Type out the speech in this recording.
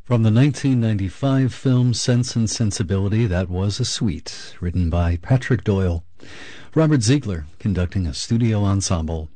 From the 1995 film Sense and Sensibility, that was a suite written by Patrick Doyle. Robert Ziegler conducting a studio ensemble.